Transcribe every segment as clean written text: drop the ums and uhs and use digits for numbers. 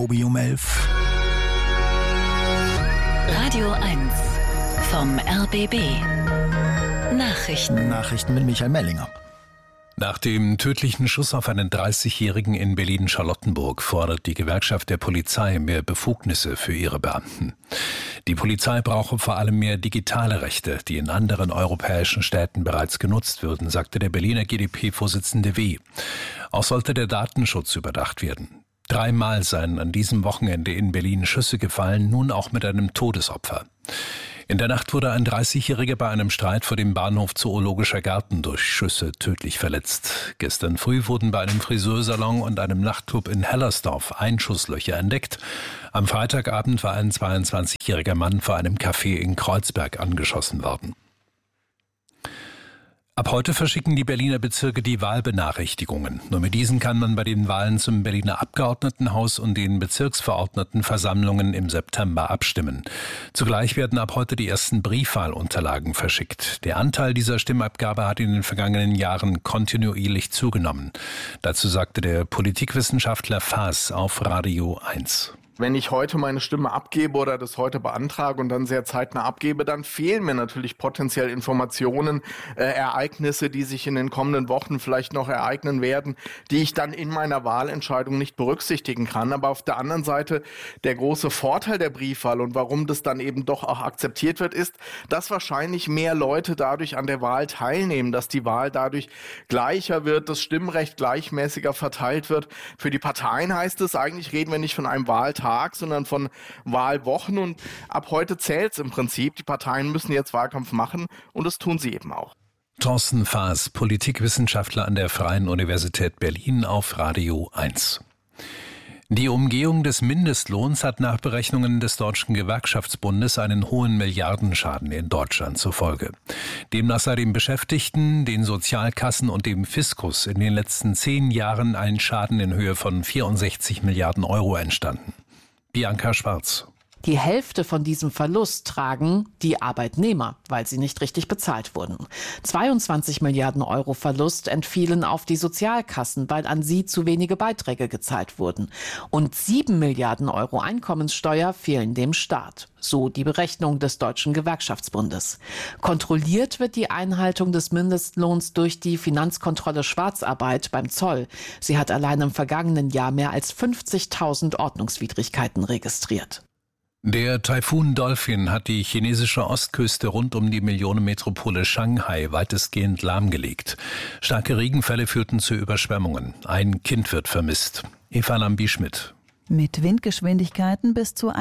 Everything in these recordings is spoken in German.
Tobi um 11. Radio 1 vom RBB. Nachrichten mit Michael Mellinger. Nach dem tödlichen Schuss auf einen 30-Jährigen in Berlin-Charlottenburg fordert die Gewerkschaft der Polizei mehr Befugnisse für ihre Beamten. Die Polizei brauche vor allem mehr digitale Rechte, die in anderen europäischen Städten bereits genutzt würden, sagte der Berliner GdP-Vorsitzende W. Auch sollte der Datenschutz überdacht werden. 3-mal seien an diesem Wochenende in Berlin Schüsse gefallen, nun auch mit einem Todesopfer. In der Nacht wurde ein 30-Jähriger bei einem Streit vor dem Bahnhof Zoologischer Garten durch Schüsse tödlich verletzt. Gestern früh wurden bei einem Friseursalon und einem Nachtclub in Hellersdorf Einschusslöcher entdeckt. Am Freitagabend war ein 22-jähriger Mann vor einem Café in Kreuzberg angeschossen worden. Ab heute verschicken die Berliner Bezirke die Wahlbenachrichtigungen. Nur mit diesen kann man bei den Wahlen zum Berliner Abgeordnetenhaus und den Bezirksverordnetenversammlungen im September abstimmen. Zugleich werden ab heute die ersten Briefwahlunterlagen verschickt. Der Anteil dieser Stimmabgabe hat in den vergangenen Jahren kontinuierlich zugenommen. Dazu sagte der Politikwissenschaftler Faas auf Radio 1. Wenn ich heute meine Stimme abgebe oder das heute beantrage und dann sehr zeitnah abgebe, dann fehlen mir natürlich potenziell Informationen, Ereignisse, die sich in den kommenden Wochen vielleicht noch ereignen werden, die ich dann in meiner Wahlentscheidung nicht berücksichtigen kann. Aber auf der anderen Seite der große Vorteil der Briefwahl und warum das dann eben doch auch akzeptiert wird, ist, dass wahrscheinlich mehr Leute dadurch an der Wahl teilnehmen, dass die Wahl dadurch gleicher wird, das Stimmrecht gleichmäßiger verteilt wird. Für die Parteien heißt es, eigentlich reden wir nicht von einem Wahltag, sondern von Wahlwochen, und ab heute zählt es im Prinzip. Die Parteien müssen jetzt Wahlkampf machen und das tun sie eben auch. Thorsten Faas, Politikwissenschaftler an der Freien Universität Berlin auf Radio 1. Die Umgehung des Mindestlohns hat nach Berechnungen des Deutschen Gewerkschaftsbundes einen hohen Milliardenschaden in Deutschland zur Folge. Demnach sei den Beschäftigten, den Sozialkassen und dem Fiskus in den letzten 10 Jahren ein Schaden in Höhe von 64 Milliarden Euro entstanden. Bianca Schwarz. Die Hälfte von diesem Verlust tragen die Arbeitnehmer, weil sie nicht richtig bezahlt wurden. 22 Milliarden Euro Verlust entfielen auf die Sozialkassen, weil an sie zu wenige Beiträge gezahlt wurden. Und 7 Milliarden Euro Einkommenssteuer fehlen dem Staat. So die Berechnung des Deutschen Gewerkschaftsbundes. Kontrolliert wird die Einhaltung des Mindestlohns durch die Finanzkontrolle Schwarzarbeit beim Zoll. Sie hat allein im vergangenen Jahr mehr als 50.000 Ordnungswidrigkeiten registriert. Der Taifun Dolphin hat die chinesische Ostküste rund um die Millionenmetropole Shanghai weitestgehend lahmgelegt. Starke Regenfälle führten zu Überschwemmungen. Ein Kind wird vermisst. Eva Lambi-Schmidt. Mit Windgeschwindigkeiten bis zu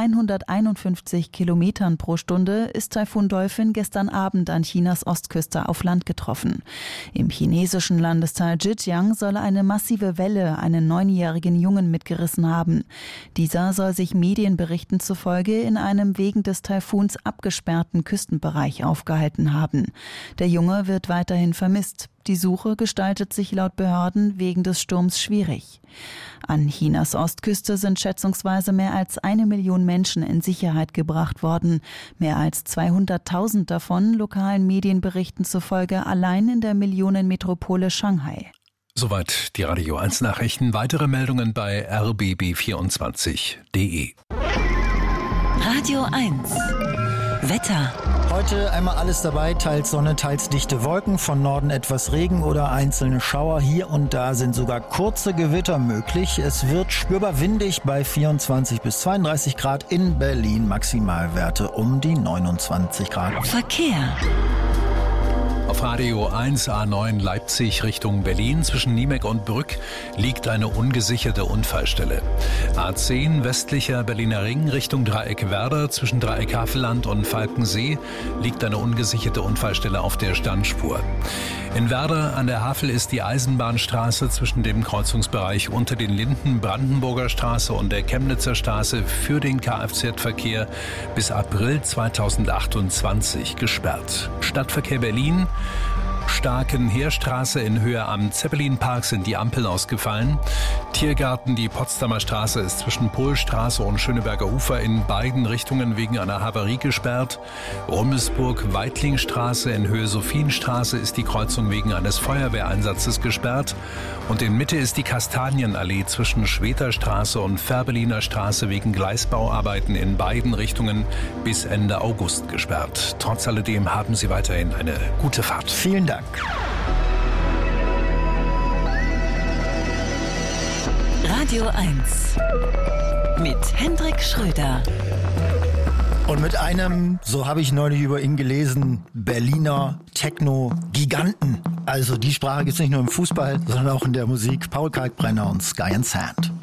151 Kilometern pro Stunde ist Taifun Dolphin gestern Abend an Chinas Ostküste auf Land getroffen. Im chinesischen Landesteil Zhejiang soll eine massive Welle einen 9-jährigen Jungen mitgerissen haben. Dieser soll sich Medienberichten zufolge in einem wegen des Taifuns abgesperrten Küstenbereich aufgehalten haben. Der Junge wird weiterhin vermisst. Die Suche gestaltet sich laut Behörden wegen des Sturms schwierig. An Chinas Ostküste sind schätzungsweise mehr als 1 Million Menschen in Sicherheit gebracht worden. Mehr als 200.000 davon lokalen Medienberichten zufolge allein in der Millionenmetropole Shanghai. Soweit die Radio 1 Nachrichten. Weitere Meldungen bei rbb24.de. Radio 1 Wetter. Heute einmal alles dabei, teils Sonne, teils dichte Wolken, von Norden etwas Regen oder einzelne Schauer. Hier und da sind sogar kurze Gewitter möglich. Es wird spürbar windig bei 24 bis 32 Grad in Berlin, Maximalwerte um die 29 Grad. Verkehr. Auf Radio 1 A9 Leipzig Richtung Berlin zwischen Niemek und Brück liegt eine ungesicherte Unfallstelle. A10 westlicher Berliner Ring Richtung Dreieck Werder zwischen Dreieck Havelland und Falkensee liegt eine ungesicherte Unfallstelle auf der Standspur. In Werder an der Havel ist die Eisenbahnstraße zwischen dem Kreuzungsbereich unter den Linden Brandenburger Straße und der Chemnitzer Straße für den Kfz-Verkehr bis April 2028 gesperrt. Stadtverkehr Berlin. Starken Heerstraße in Höhe am Zeppelinpark sind die Ampeln ausgefallen. Tiergarten, die Potsdamer Straße ist zwischen Polstraße und Schöneberger Ufer in beiden Richtungen wegen einer Havarie gesperrt. Rummelsburg-Weitlingstraße in Höhe Sophienstraße ist die Kreuzung wegen eines Feuerwehreinsatzes gesperrt. Und in Mitte ist die Kastanienallee zwischen Schweterstraße und Färbeliner Straße wegen Gleisbauarbeiten in beiden Richtungen bis Ende August gesperrt. Trotz alledem haben Sie weiterhin eine gute Fahrt. Vielen Dank. Radio 1 mit Hendrik Schröder. Und mit einem, so habe ich neulich über ihn gelesen, Berliner Techno-Giganten. Also die Sprache gibt es nicht nur im Fußball, sondern auch in der Musik. Paul Kalkbrenner und Sky and Sand.